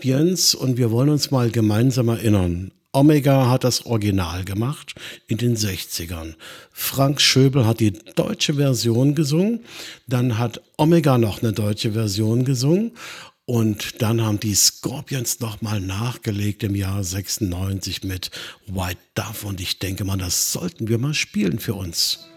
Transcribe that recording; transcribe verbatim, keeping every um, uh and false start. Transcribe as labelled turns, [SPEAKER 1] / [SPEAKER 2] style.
[SPEAKER 1] Scorpions und wir wollen uns mal gemeinsam erinnern. Omega hat das Original gemacht in den sechzigern. Frank Schöbel hat die deutsche Version gesungen, dann hat Omega noch eine deutsche Version gesungen und dann haben die Scorpions nochmal nachgelegt im Jahr sechsundneunzig mit White Dove und ich denke mal, das sollten wir mal spielen für uns.